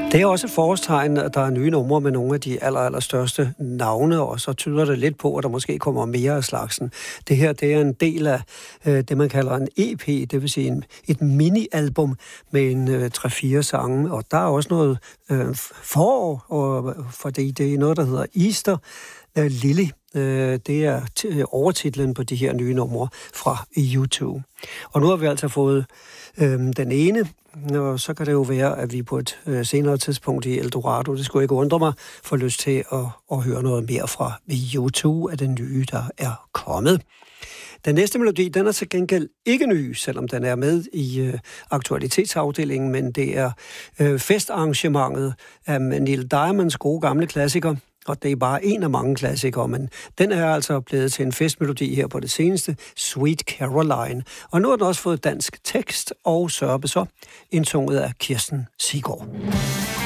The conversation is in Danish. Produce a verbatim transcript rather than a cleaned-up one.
Det er også et forårstegn, at der er nye numre med nogle af de aller, aller største navne, og så tyder det lidt på, at der måske kommer mere af slagsen. Det her, det er en del af øh, det, man kalder en E P, det vil sige en, et mini-album med en øh, tre-fire sange, og der er også noget øh, forår, og, fordi det er noget, der hedder Easter øh, Lily. Øh, det er t- overtitlen på de her nye numre fra U to. Og nu har vi altså fået øh, den ene, og så kan det jo være, at vi på et øh, senere tidspunkt i Eldorado, det skulle ikke undre mig, får lyst til at, at høre noget mere fra U to af den nye, der er kommet. Den næste melodi, den er til gengæld ikke ny, selvom den er med i øh, aktualitetsafdelingen, men det er øh, festarrangementet af Neil Diamonds gode gamle klassiker, og det er bare en af mange klassikere, men den er altså blevet til en festmelodi her på det seneste, Sweet Caroline. Og nu har den også fået dansk tekst og sørpe så, indsunget af Kirsten Siggaard.